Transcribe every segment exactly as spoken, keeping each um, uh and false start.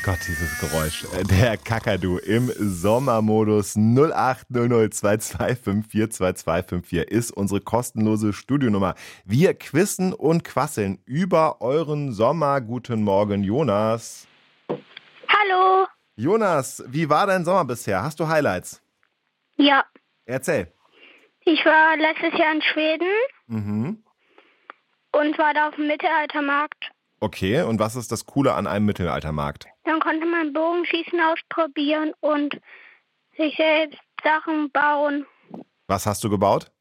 Gott, dieses Geräusch. Der Kakadu im Sommermodus. null acht null null zwei zwei fünf vier zwei zwei fünf vier ist unsere kostenlose Studionummer. Wir quizzen und quasseln über euren Sommer. Guten Morgen, Jonas. Hallo. Jonas, wie war dein Sommer bisher? Hast du Highlights? Ja. Erzähl. Ich war letztes Jahr in Schweden Mhm. und war da auf dem Mittelaltermarkt. Okay, und was ist das Coole an einem Mittelaltermarkt? Dann konnte man Bogenschießen ausprobieren und sich selbst Sachen bauen. Was hast du gebaut?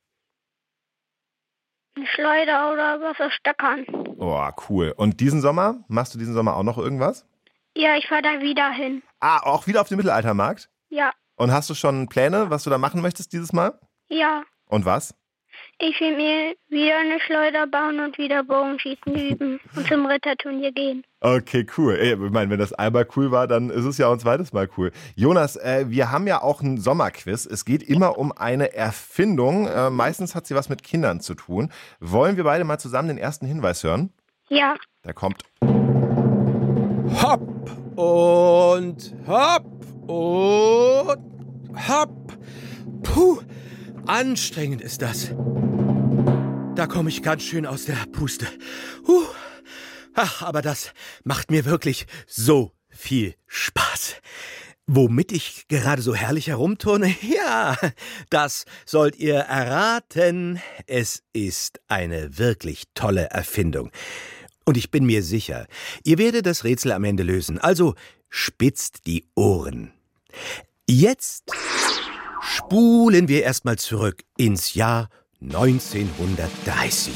Eine Schleuder oder was aus Stöckern. Oh, cool. Und diesen Sommer? Machst du diesen Sommer auch noch irgendwas? Ja, ich fahre da wieder hin. Ah, auch wieder auf den Mittelaltermarkt? Ja. Und hast du schon Pläne, was du da machen möchtest dieses Mal? Ja. Und was? Ich will mir wieder eine Schleuder bauen und wieder Bogenschießen üben und zum Ritterturnier gehen. Okay, cool. Ey, ich meine, wenn das einmal cool war, dann ist es ja auch ein zweites Mal cool. Jonas, äh, wir haben ja auch ein Sommerquiz. Es geht immer um eine Erfindung. Äh, meistens hat sie was mit Kindern zu tun. Wollen wir beide mal zusammen den ersten Hinweis hören? Ja. Der kommt. Hopp und hopp und hopp. Puh, anstrengend ist das. Da komme ich ganz schön aus der Puste. Huh. Ach, aber das macht mir wirklich so viel Spaß. Womit ich gerade so herrlich herumturne? Ja, das sollt ihr erraten. Es ist eine wirklich tolle Erfindung. Und ich bin mir sicher, ihr werdet das Rätsel am Ende lösen. Also spitzt die Ohren. Jetzt spulen wir erstmal zurück ins Jahr neunzehnhundertdreißig.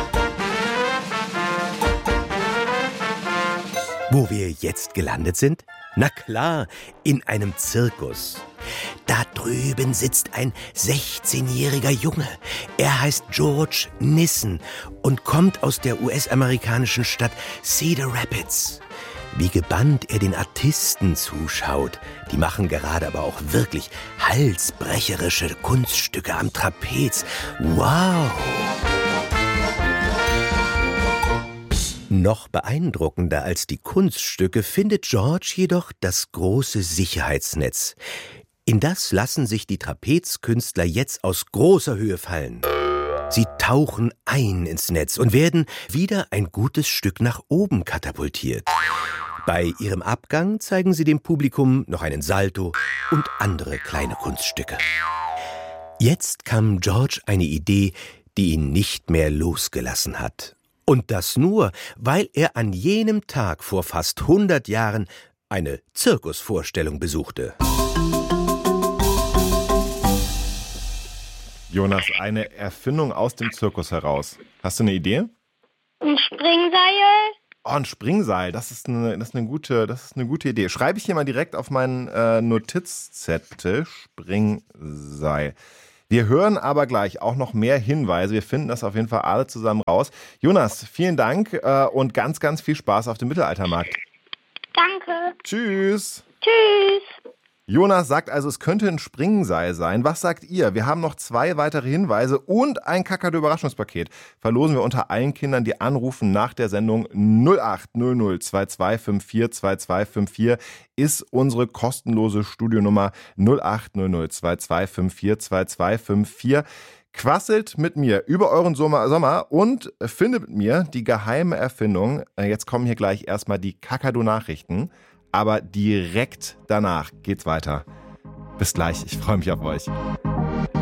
Wo wir jetzt gelandet sind? Na klar, in einem Zirkus. Da drüben sitzt ein sechzehnjähriger Junge. Er heißt George Nissen und kommt aus der U S-amerikanischen Stadt Cedar Rapids. Wie gebannt er den Artisten zuschaut. Die machen gerade aber auch wirklich halsbrecherische Kunststücke am Trapez. Wow! Noch beeindruckender als die Kunststücke findet George jedoch das große Sicherheitsnetz. In das lassen sich die Trapezkünstler jetzt aus großer Höhe fallen. Sie tauchen ein ins Netz und werden wieder ein gutes Stück nach oben katapultiert. Bei ihrem Abgang zeigen sie dem Publikum noch einen Salto und andere kleine Kunststücke. Jetzt kam George eine Idee, die ihn nicht mehr losgelassen hat. Und das nur, weil er an jenem Tag vor fast hundert Jahren eine Zirkusvorstellung besuchte. Jonas, eine Erfindung aus dem Zirkus heraus. Hast du eine Idee? Ein Springseil. Oh, ein Springseil, das ist eine, das ist eine, gute, das ist eine gute Idee. Schreibe ich hier mal direkt auf meinen äh, Notizzettel. Springseil. Wir hören aber gleich auch noch mehr Hinweise. Wir finden das auf jeden Fall alle zusammen raus. Jonas, vielen Dank äh, und ganz, ganz viel Spaß auf dem Mittelaltermarkt. Danke. Tschüss. Tschüss. Jonas sagt also, es könnte ein Springseil sein. Was sagt ihr? Wir haben noch zwei weitere Hinweise und ein Kakadu-Überraschungspaket. Verlosen wir unter allen Kindern, die anrufen nach der Sendung. null acht null null zwei zwei fünf vier zwei zwei fünf vier ist unsere kostenlose Studionummer. null acht null null zwei zwei fünf vier zwei zwei fünf vier. Quasselt mit mir über euren Sommer, Sommer und findet mit mir die geheime Erfindung. Jetzt kommen hier gleich erstmal die Kakadu-Nachrichten. Aber direkt danach geht's weiter. Bis gleich, ich freue mich auf euch.